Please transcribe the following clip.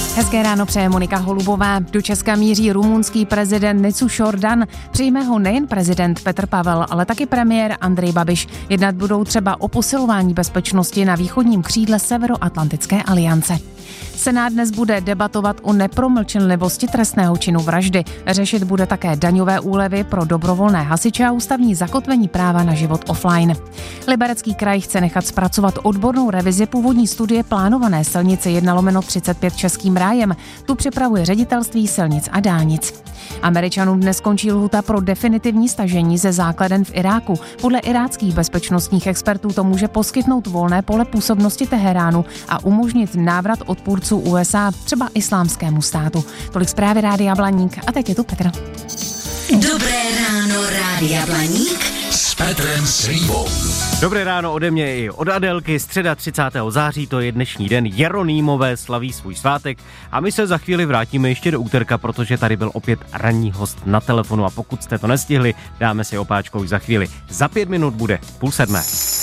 Hezké ráno přeje Monika Holubová. Do Česka míří rumunský prezident Nicolae Jordan. Přijme ho nejen prezident Petr Pavel, ale taky premiér Andrej Babiš. Jednat budou třeba o posilování bezpečnosti na východním křídle Severoatlantické aliance. Senát dnes bude debatovat o nepromlčenlivosti trestného činu vraždy. Řešit bude také daňové úlevy pro dobrovolné hasiče a ústavní zakotvení práva na život offline. Liberecký kraj chce nechat zpracovat odbornou revizi původní studie plánované silnice 1/35 Českým rájem. Tu připravuje Ředitelství silnic a dálnic. Američanům dnes končí lhůta pro definitivní stažení ze základen v Iráku. Podle iráckých bezpečnostních expertů to může poskytnout volné pole působnosti Teheránu a umožnit návrat odpůrců USA, třeba Islámskému státu. Tolik zprávy Rádia Blaník a teď je tu Petr. Dobré ráno, Rádia Blaník s Petrem Slívou. Dobré ráno ode mě i od Adélky. Středa 30. září, to je dnešní den. Jeronýmové slaví svůj svátek a my se za chvíli vrátíme ještě do úterka, protože tady byl opět ranní host na telefonu a pokud jste to nestihli, dáme si opáčkou za chvíli. Za 5 minut bude 6:30.